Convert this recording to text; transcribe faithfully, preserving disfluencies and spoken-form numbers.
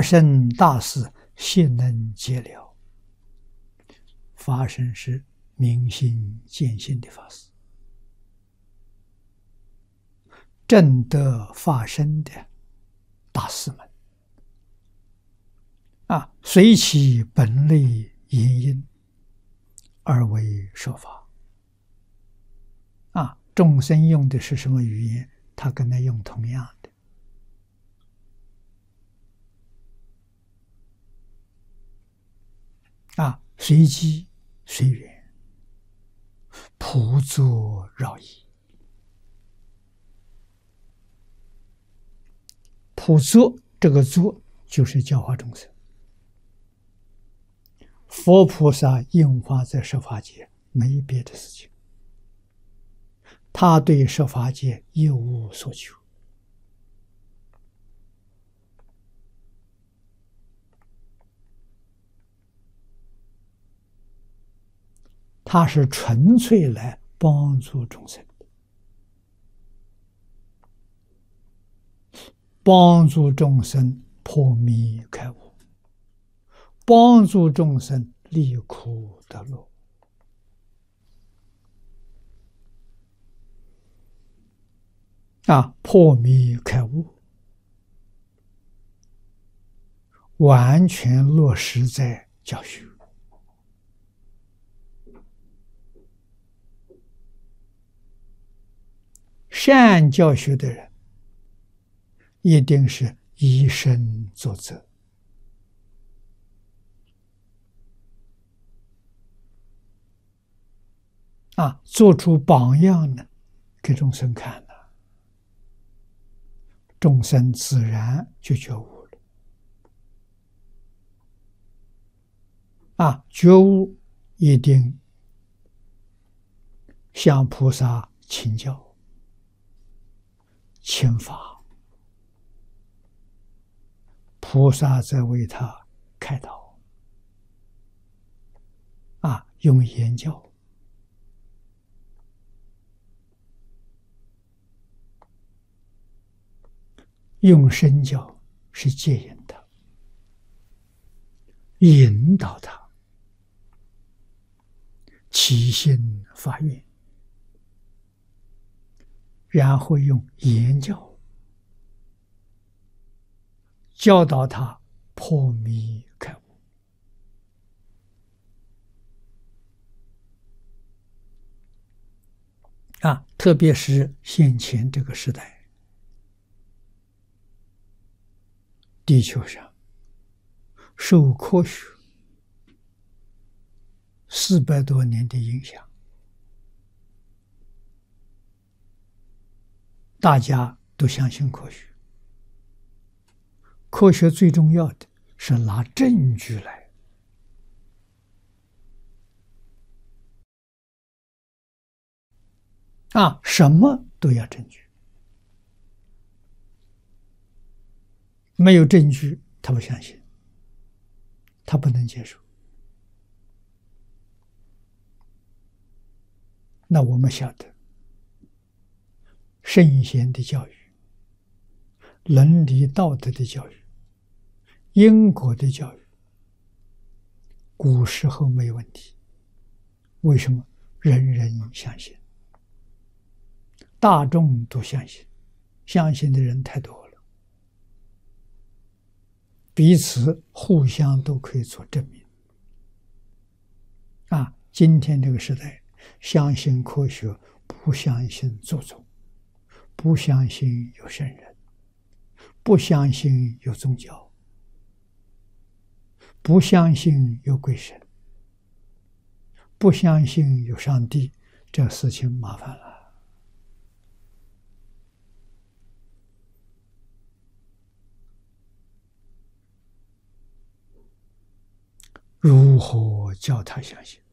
生大事，悉能解了。法身是明心见性的法师，正得法身的大师们啊，随其本类原因而为说法啊。众生用的是什么语言，他跟他用同样的啊，随机随缘，普作饶益。普作这个作就是教化众生。佛菩萨应化在十法界，没别的事情，他对十法界一无所求，他是纯粹来帮助众生的，帮助众生破迷开悟，帮助众生离苦得乐啊！破迷开悟，完全落实在教学。善教学的人，一定是以身作则啊，做出榜样呢，给众生看了，众生自然就觉悟了啊！觉悟一定向菩萨请教请法，菩萨在为他开导啊，用言教。用身教是戒引他，引导他起心发愿，然后用言教教导他破迷开悟啊！特别是现前这个时代，地球上受科学四百多年的影响，大家都相信科学。科学最重要的是拿证据来啊，什么都要证据，没有证据他不相信，他不能接受。那我们晓得圣贤的教育，伦理道德的教育，因果的教育，古时候没有问题。为什么？人人相信，大众都相信，相信的人太多了，彼此互相都可以做证明啊！今天这个时代，相信科学，不相信祖宗，不相信有圣人，不相信有宗教，不相信有鬼神，不相信有上帝，这事情麻烦了。如何叫他相信？